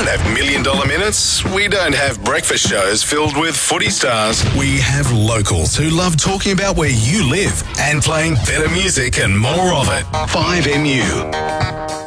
don't have $1 million minutes. We don't have breakfast shows filled with footy stars. We have locals who love talking about where you live and playing better music and more of it. 5MU.